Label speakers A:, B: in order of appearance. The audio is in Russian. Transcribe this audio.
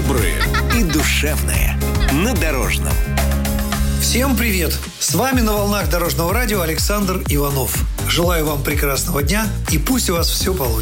A: Доброе и душевное на Дорожном.
B: Всем привет! С вами на волнах Дорожного радио Александр Иванов. Желаю вам прекрасного дня и пусть у вас все получится.